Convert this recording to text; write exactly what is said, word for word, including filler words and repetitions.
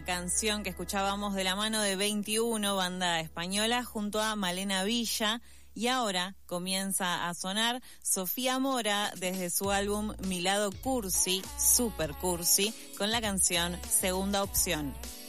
Canción que escuchábamos de la mano de veintiuno, banda española, junto a Malena Villa. Y ahora comienza a sonar Sofía Mora desde su álbum Mi Lado Cursi, Super Cursi, con la canción Segunda Opción.